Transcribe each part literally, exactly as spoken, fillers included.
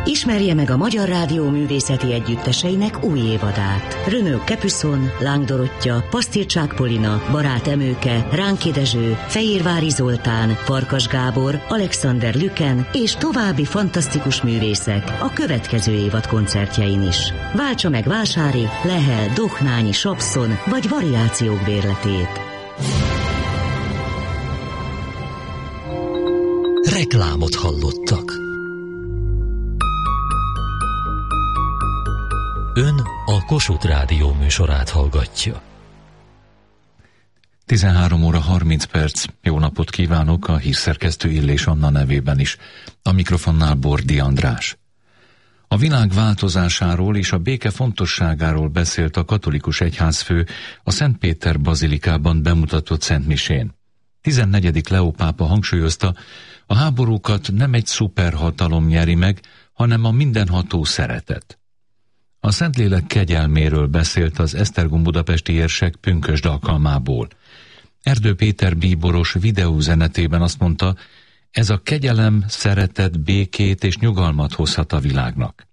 Ismerje meg a Magyar Rádió művészeti együtteseinek új évadát. Renaud Capuçon, Láng Dorottya, Pasztircsák Polina, Barát Emőke, Ránki Dezső, Fehérvári Zoltán, Farkas Gábor, Alexander Lüken és további fantasztikus művészek a következő évad koncertjein is. Váltsa meg Vásári, Lehel, Dohnányi, Sapszon vagy variációk bérletét. Reklámot hallottak. Ön a Kossuth Rádió műsorát hallgatja. tizenhárom óra harminc perc. Jó napot kívánok a hírszerkesztő Illés Anna nevében is. A mikrofonnál Bordi András. A világ változásáról és a béke fontosságáról beszélt a katolikus egyházfő a Szent Péter bazilikában bemutatott szentmisén. tizennegyedik Leó pápa hangsúlyozta, a háborúkat nem egy szuperhatalom nyeri meg, hanem a mindenható szeretet. A Szentlélek kegyelméről beszélt az Esztergom budapesti érsek pünkösd alkalmából. Erdő Péter bíboros videóüzenetében azt mondta, ez a kegyelem, szeretet, békét és nyugalmat hozhat a világnak.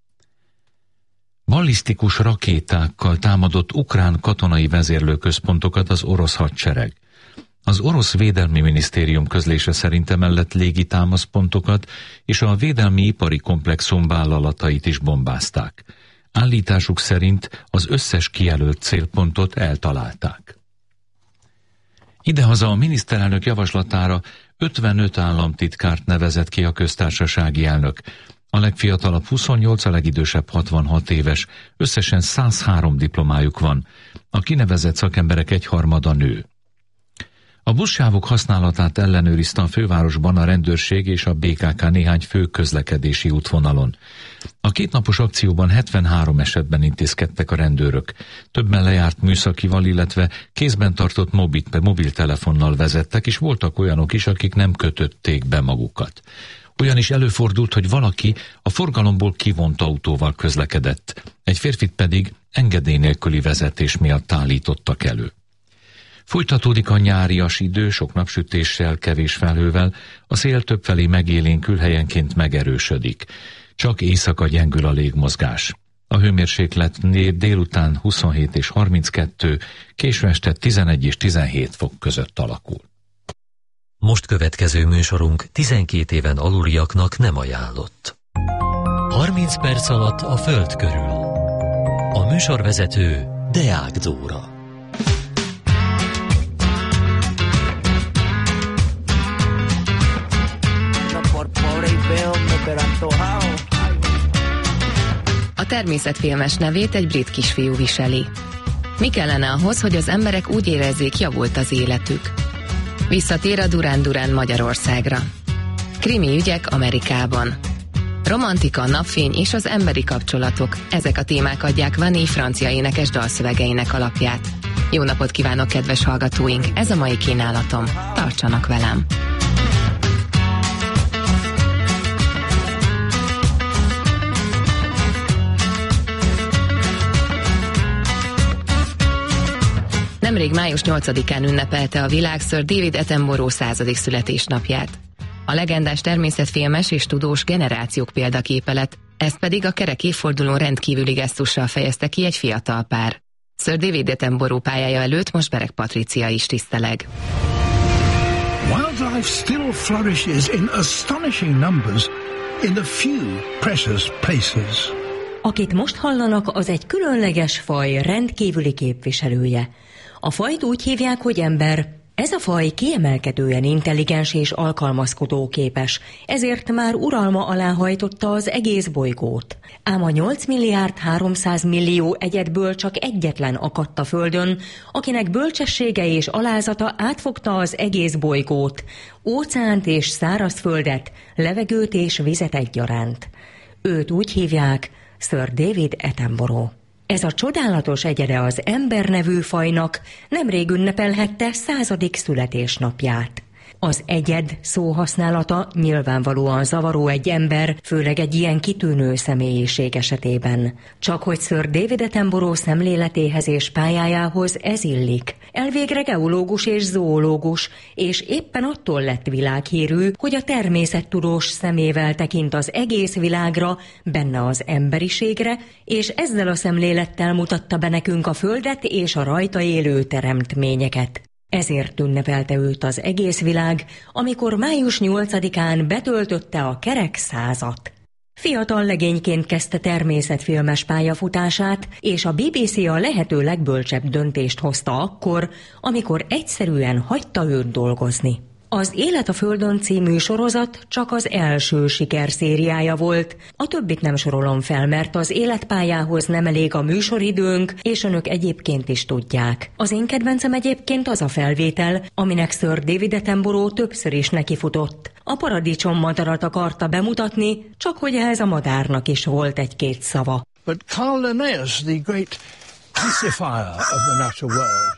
Ballisztikus rakétákkal támadott ukrán katonai vezérlőközpontokat az orosz hadsereg. Az orosz védelmi minisztérium közlése szerint emellett légitámaszpontokat és a védelmi ipari komplexum vállalatait is bombázták. Állításuk szerint az összes kijelölt célpontot eltalálták. Idehaza a miniszterelnök javaslatára ötvenöt államtitkárt nevezett ki a köztársasági elnök. A legfiatalabb huszonnyolc, a legidősebb hatvanhat éves, összesen száz három diplomájuk van. A kinevezett szakemberek egyharmada nő. A buszsávok használatát ellenőrizte a fővárosban a rendőrség és a bé ká ká néhány fő közlekedési útvonalon. A kétnapos akcióban hetvenhárom esetben intézkedtek a rendőrök. Többen lejárt műszakival, illetve kézben tartott mobil, mobiltelefonnal vezettek, és voltak olyanok is, akik nem kötötték be magukat. Olyan is előfordult, hogy valaki a forgalomból kivont autóval közlekedett, egy férfit pedig engedély nélküli vezetés miatt állítottak elő. Folytatódik a nyárias idő, sok napsütéssel, kevés felhővel, a szél többfelé megélénkül, helyenként megerősödik. Csak éjszaka gyengül a légmozgás. A hőmérséklet délután huszonhét és harminckettő, késő este tizenegy és tizenhét fok között alakul. Most következő műsorunk tizenkét éven aluliaknak nem ajánlott. harminc perc alatt a Föld körül. A műsorvezető Deák Dóra. A természetfilmes nevét egy brit kisfiú viseli. Mi kellene ahhoz, hogy az emberek úgy érezzék, javult az életük? Visszatér a Duran Duran Magyarországra. Krimi ügyek Amerikában. Romantika, napfény és az emberi kapcsolatok. Ezek a témák adják Vanille francia énekes dalszövegeinek alapját. Jó napot kívánok, kedves hallgatóink! Ez a mai kínálatom. Tartsanak velem! Nemrég május nyolcadikán ünnepelte a világ Sir David Attenborough századik születésnapját. A legendás természetfilmes és tudós generációk példaképe lett, ezt pedig a kerek évfordulón rendkívüli gesztussal fejezte ki egy fiatal pár. Sir David Attenborough pályája előtt most Bereg Patricia is tiszteleg. Wildlife still flourishes in astonishing numbers in a few precious places. Akit most hallanak, az egy különleges faj rendkívüli képviselője. A fajt úgy hívják, hogy ember. Ez a faj kiemelkedően intelligens és alkalmazkodóképes, ezért már uralma alá hajtotta az egész bolygót. Ám a nyolc milliárd háromszáz millió egyedből csak egyetlen akadt a Földön, akinek bölcsessége és alázata átfogta az egész bolygót, óceánt és szárazföldet, levegőt és vizet egyaránt. Őt úgy hívják Sir David Attenborough. Ez a csodálatos egyede az ember nevű fajnak nemrég ünnepelhette századik születésnapját. Az egyed szóhasználata nyilvánvalóan zavaró egy ember, főleg egy ilyen kitűnő személyiség esetében. Csak hogy Sir David Attenborough szemléletéhez és pályájához ez illik. Elvégre geológus és zoológus, és éppen attól lett világhírű, hogy a természettudós szemével tekint az egész világra, benne az emberiségre, és ezzel a szemlélettel mutatta be nekünk a Földet és a rajta élő teremtményeket. Ezért ünnepelte őt az egész világ, amikor május nyolcadikán betöltötte a kerek százat. Fiatal legényként kezdte természetfilmes pályafutását, és a bé bé cé a lehető legbölcsebb döntést hozta akkor, amikor egyszerűen hagyta őt dolgozni. Az Élet a Földön című sorozat csak az első sikerszériája volt, a többit nem sorolom fel, mert az életpályához nem elég a műsoridőnk, és önök egyébként is tudják. Az én kedvencem egyébként az a felvétel, aminek Sir David Attenborough többször is nekifutott. A paradicsommadarat akarta bemutatni, csak hogy ehhez a madárnak is volt egy-két szava. But Carl Linnaeus, the great pacifier of the natural world,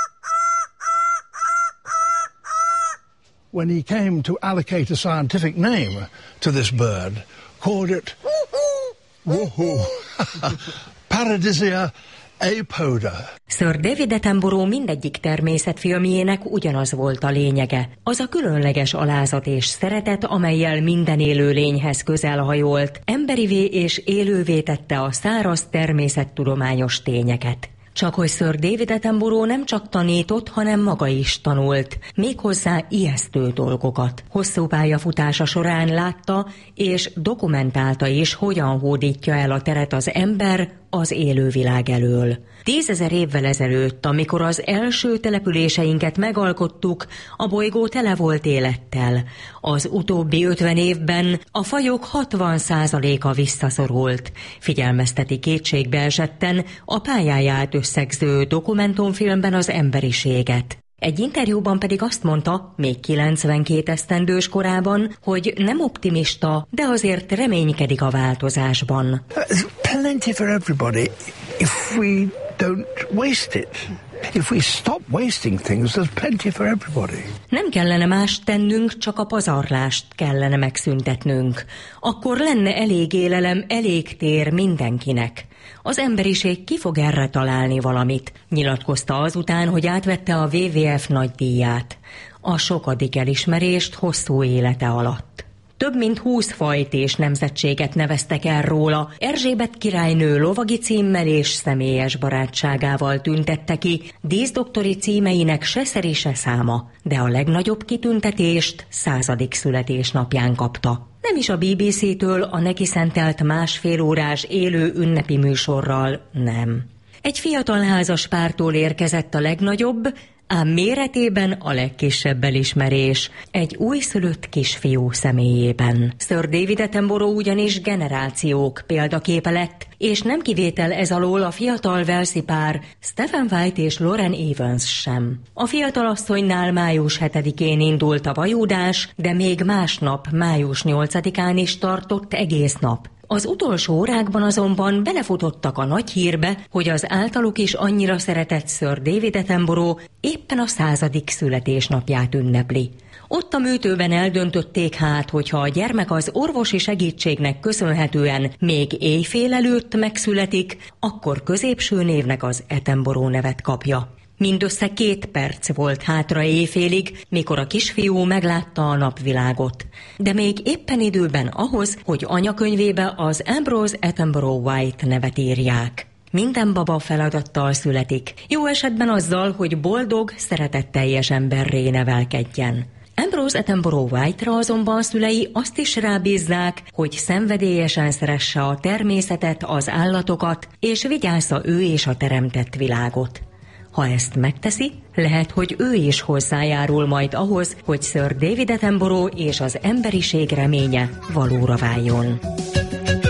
when he came to allocate a scientific name to this bird, called it woohoo, Paradisia apoda. Sir David Attenborough mindegyik természetfilmjének ugyanaz volt a lényege. Az a különleges alázat és szeretet, amellyel minden élőlényhez közel hajolt, emberivé és élővé tette a száraz természettudományos tényeket. Csak hogy Sir David Attenborough nem csak tanított, hanem maga is tanult, méghozzá ijesztő dolgokat. Hosszú pályafutása során látta és dokumentálta is, hogyan hódítja el a teret az ember az élővilág elől. Tízezer évvel ezelőtt, amikor az első településeinket megalkottuk, a bolygó tele volt élettel. Az utóbbi ötven évben a fajok hatvan százaléka visszaszorult. Figyelmezteti kétségbe esetten a pályáját összegző dokumentumfilmben az emberiséget. Egy interjúban pedig azt mondta, még kilencvenkét esztendős korában, hogy nem optimista, de azért reménykedik a változásban. There's plenty for everybody if we don't waste it. If we stop wasting things, there's plenty for everybody. Nem kellene más tennünk, csak a pazarlást kellene megszüntetnünk. Akkor lenne elég élelem, elég tér mindenkinek. Az emberiség ki fog erre találni valamit, nyilatkozta azután, hogy átvette a dupla vé dupla ef nagydíját. A sokadik elismerést hosszú élete alatt. Több mint húsz fajt és nemzetséget neveztek el róla, Erzsébet királynő lovagi címmel és személyes barátságával tüntette ki, díszdoktori címeinek se szeri se száma, de a legnagyobb kitüntetést századik születésnapján kapta. Nem is a bé bé cé-től a neki szentelt másfél órás élő ünnepi műsorral, nem. Egy fiatal házas pártól érkezett a legnagyobb, ám méretében a legkisebb elismerés, egy újszülött kisfiú személyében. Sir David Attenborough ugyanis generációk példaképe lett, és nem kivétel ez alól a fiatal walesi pár Stephen White és Lauren Evans sem. A fiatalasszonynál május hetedikén indult a vajúdás, de még másnap, május nyolcadikán is tartott egész nap. Az utolsó órákban azonban belefutottak a nagy hírbe, hogy az általuk is annyira szeretett Sir David Attenborough éppen a századik születésnapját ünnepli. Ott a műtőben eldöntötték hát, hogyha a gyermek az orvosi segítségnek köszönhetően még éjfél előtt megszületik, akkor középső névnek az Attenborough nevet kapja. Mindössze két perc volt hátra éjfélig, mikor a kisfiú meglátta a napvilágot. De még éppen időben ahhoz, hogy anyakönyvébe az Ambrose Attenborough White nevet írják. Minden baba feladattal születik, jó esetben azzal, hogy boldog, szeretetteljes emberré nevelkedjen. Ambrose Attenborough White-ra azonban szülei azt is rábízzák, hogy szenvedélyesen szeresse a természetet, az állatokat, és vigyázza ő és a teremtett világot. Ha ezt megteszi, lehet, hogy ő is hozzájárul majd ahhoz, hogy Sir David Attenborough és az emberiség reménye valóra váljon.